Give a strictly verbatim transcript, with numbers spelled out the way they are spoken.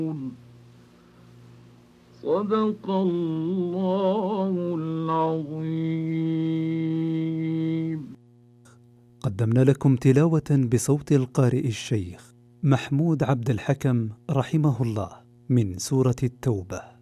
صدق الله العظيم. قدمنا لكم تلاوة بصوت القارئ الشيخ محمود عبد الحكم رحمه الله من سورة التوبة.